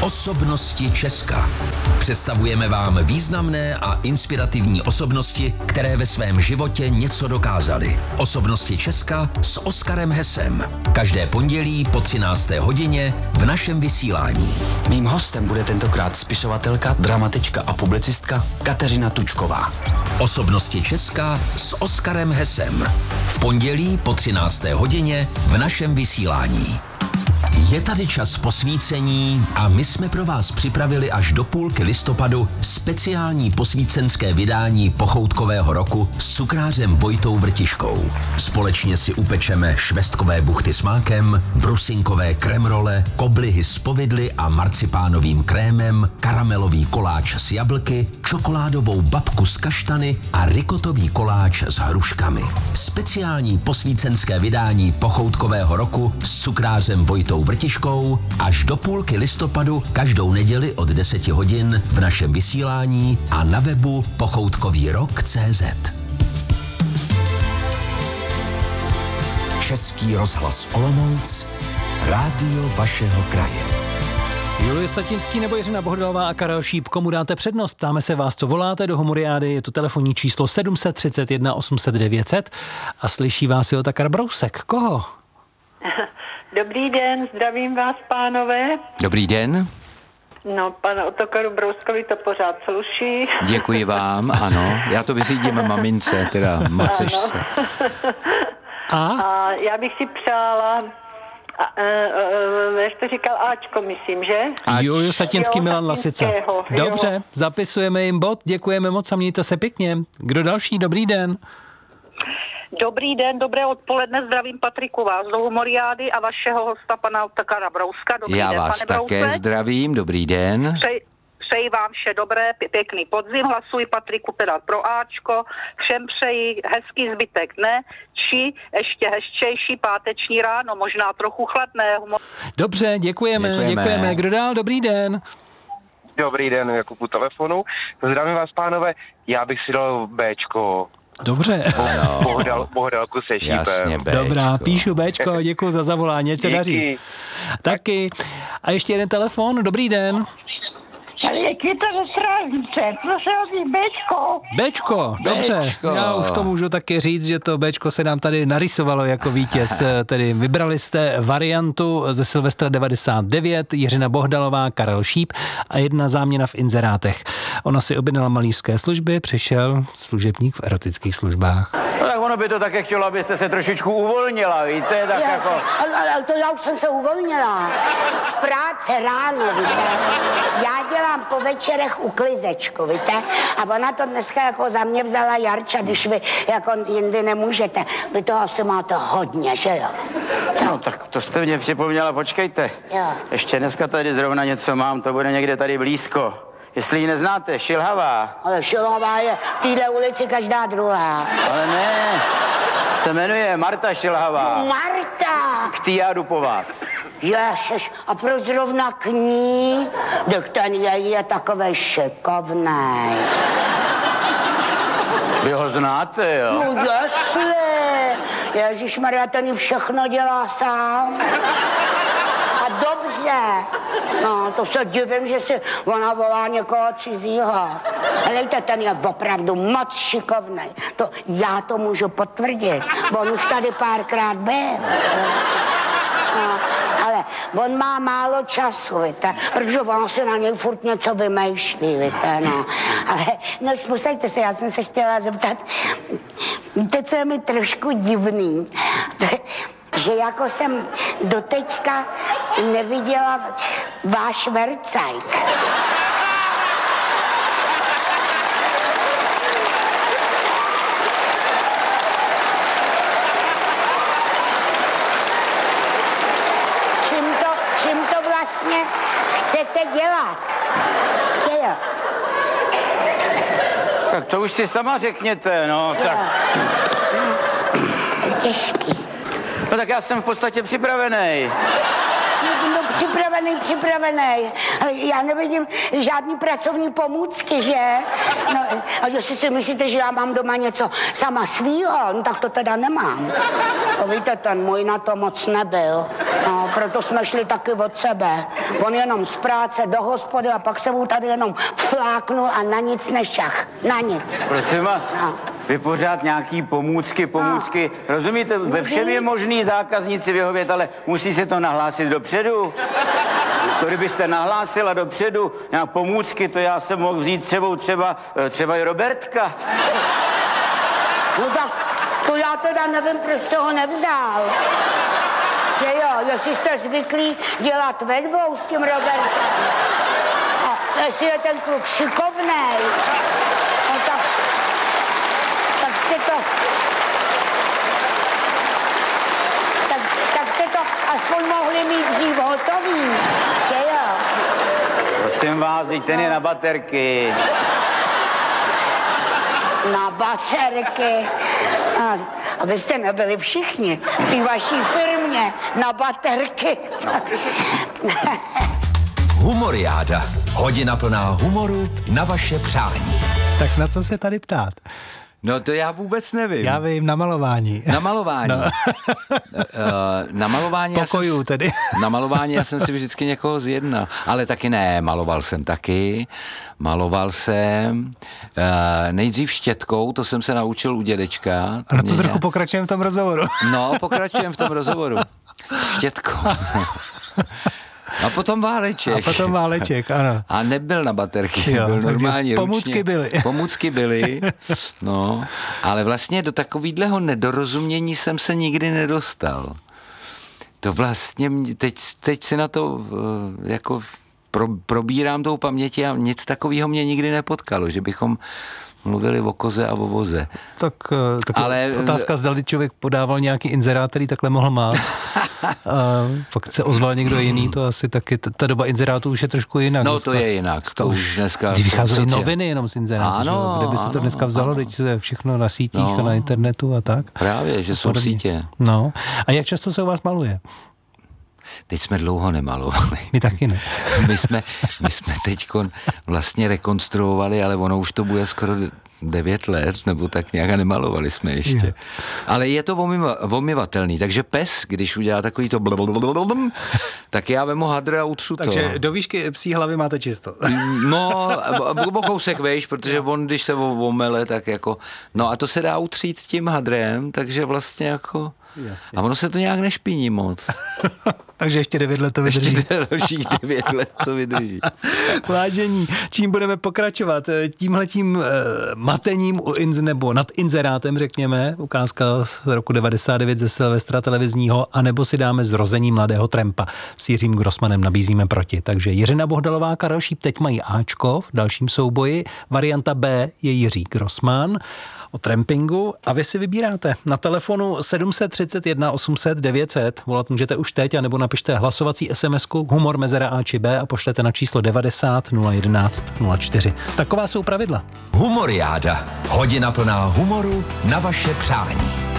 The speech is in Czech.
Osobnosti Česka. Představujeme vám významné a inspirativní osobnosti, které ve svém životě něco dokázaly. Osobnosti Česka s Oskarem Hesem. Každé pondělí po 13. hodině v našem vysílání. Mým hostem bude tentokrát spisovatelka, dramatička a publicistka Kateřina Tučková. Osobnosti Česka s Oskarem Hesem. V pondělí po 13. hodině v našem vysílání. Je tady čas posvícení a my jsme pro vás připravili až do půlky listopadu speciální posvícenské vydání pochoutkového roku s cukrářem Vojtou Vrtiškou. Společně si upečeme švestkové buchty s mákem, brusinkové kremrole, koblihy s povidly a marcipánovým krémem, karamelový koláč s jablky, čokoládovou babku s kaštany a rikotový koláč s hruškami. Speciální posvícenské vydání pochoutkového roku s cukrářem Vojtou Vrtiškou až do půlky listopadu každou neděli od 10 hodin v našem vysílání a na webu pochoutkovýrok.cz. Český rozhlas Olomouc, rádio vašeho kraje. Julie Satinský nebo Jiřina Bohdalová a Karel Šíp, komu dáte přednost? Ptáme se vás, co voláte do Homuriády, je to telefonní číslo 731 800 900 a slyší vás i Otakar Brousek. Koho? Dobrý den, zdravím vás, pánové. Dobrý den. No, pana Otokaru Brouskovi to pořád sluší. Děkuji vám, ano. Já to vyřídím mamince, teda macešce. A já bych si přála, jak to říkal, Ačko, myslím, že? Juliu Satinský, Milan Lasica. Dobře, jo. zapisujeme jim bod, děkujeme moc a mějte se pěkně. Kdo další? Dobrý den. Dobrý den, dobré odpoledne, zdravím Patriku vás do Humoriády a vašeho hosta pana Otakara Brouska. Dobrý Já den, vás pane také Brousek. Zdravím, dobrý den. Přeji vám vše dobré, pěkný podzim, hlasuji Patriku teda pro Ačko, všem přeji hezký zbytek dne, či ještě hezčejší páteční ráno, možná trochu chladné. Dobře, děkujeme. Kdo dál? Dobrý den. Dobrý den, Jakub u telefonu. Zdravím vás, pánové, já bych si dal Bčko. Dobře. Bohdalku se šípem. Jasně, Bčko. Dobrá, píšu Bčko, děkuji za zavolání, ať se daří. Taky. A ještě jeden telefon, dobrý den. Květa ze Strážnice, prosím, Bčko. Bčko, dobře. Bčko. Já už to můžu taky říct, že to Bčko se nám tady narysovalo jako vítěz. Tedy vybrali jste variantu ze Silvestra 99, Jiřina Bohdalová, Karel Šíp a jedna záměna v inzerátech. Ona si objednala malířské služby, přišel služebník v erotických službách. No tak ono by to také chtělo, abyste se trošičku uvolnila, víte, tak jako... Ale to já už jsem se uvolnila. Z práce ráno, víte. Já dělám po večerech uklizečku, víte. A ona to dneska jako za mě vzala Jarča, když vy jako jindy nemůžete. Vy toho asi máte hodně, že jo? No tak to jste mě připomněla, počkejte. Jo. Ještě dneska tady zrovna něco mám, to bude někde tady blízko. Jestli ji neznáte, Šilhavá. Ale Šilhavá je v téhle ulici každá druhá. Ale ne, se jmenuje Marta Šilhavá. Marta! K tý já jdu po vás. Ježiš, a proč zrovna k ní? Tak ten je takovej šikovnej. Vy ho znáte, jo? No jasně. Ježišmarja, ten všechno dělá sám. A dobře. No, to se divím, že si ona volá někoho cizího. Helejte, ten je opravdu moc šikovnej. To já to můžu potvrdit. On už tady párkrát byl. No, ale on má málo času, víte, protože on si na něj furt něco vymýšlí, víte, no. Ale, no, musejte se, já jsem se chtěla zeptat, víte, co je mi trošku divný, že jako jsem doteďka neviděla váš vercajk. Čím to vlastně chcete dělat? Že jo? Tak to už si sama řekněte, no, tak... Je těžký. No tak já jsem v podstatě připravený. No připravený. Já nevidím žádný pracovní pomůcky, že? No, a jestli si myslíte, že já mám doma něco sama svýho, no tak to teda nemám. No, víte, ten můj na to moc nebyl. No, proto jsme šli taky od sebe. On jenom z práce do hospody a pak se mu tady jenom fláknul a na nic nešach. Na nic. Prosím vás, vy pořád nějaký pomůcky. Rozumíte, ve všem je možný zákazníci vyhovět, ale musí se to nahlásit dopředu. To kdybyste nahlásila dopředu nějak pomůcky, to já jsem mohl vzít sebou třeba i Robertka. No tak to já teda nevím, proč jste ho nevzal. Že jo, jestli jste zvyklí dělat ve dvou s tím Robertem. A jestli je ten kluk šikovnej, no tak jste to... Tak jste to aspoň mohli mít dřív hotový, že jo? Prosím vás, teď ten je na baterky. Na baterky. Abyste nebyli všichni v té vaší firmě na baterky. Humoriáda. Hodina plná humoru na vaše přání. Tak na co se tady ptát? No to já vůbec nevím. Já vím, na malování. Na malování. No. Na malování pokojů tedy. Na malování já jsem si vždycky někoho zjednal. Ale taky ne, maloval jsem taky. Maloval jsem nejdřív štětkou, to jsem se naučil u dědečka. No to trochu pokračujeme v tom rozhovoru. No, pokračujeme v tom rozhovoru. Štětkou. A potom váleček. Ano. A nebyl na baterky, jo, byl normální pomůcky ručně. Pomůcky byly, no. Ale vlastně do takovýhleho nedorozumění jsem se nikdy nedostal. To vlastně, teď si na to jako probírám tou paměti a nic takového mě nikdy nepotkalo, že bychom mluvili o koze a o voze. Tak ale otázka, zda člověk podával nějaký inzerát, který takhle mohl mát. Pak se ozval někdo jiný, to asi taky, ta doba inzerátů už je trošku jinak. No dneska. To je jinak, to už dneska... Kdy vycházely noviny jenom z inzerátů, ano, kde by se to dneska vzalo, teď je všechno na sítích a na internetu a tak. Právě, že jsou sítě. No, a jak často se u vás maluje? Teď jsme dlouho nemalovali. My taky ne. My jsme teďkon vlastně rekonstruovali, ale ono už to bude skoro 9 let, nebo tak nějak a nemalovali jsme ještě. Je. Ale je to omyvatelný, takže pes, když udělá takový to blablabla, tak já vemu hadr a utřu to. Takže do výšky psí hlavy máte čisto. No, o kousek vejš, protože on, když se omele, tak jako, no a to se dá utřít tím hadrem, takže vlastně jako... Jasně. A ono se to nějak nešpiní moc. Takže ještě 9 let to vydrží. Ještě dalších 9 let to vydrží. Vážení, čím budeme pokračovat? Tímhletím matením nebo nad inzerátem, řekněme, ukázka z roku 99 ze Silvestra televizního, anebo si dáme Zrození mladého trampa. S Jiřím Grossmanem nabízíme proti. Takže Jiřina Bohdalová, Karel Šíp teď mají Ačko v dalším souboji. Varianta B je Jiří Grossman o trampingu a vy si vybíráte na telefonu 731 800 900. Volat můžete už teď, anebo napište hlasovací SMS-ku humor mezera A či B a pošlete na číslo 90 011 04. Taková jsou pravidla. Humoriáda. Hodina plná humoru na vaše přání.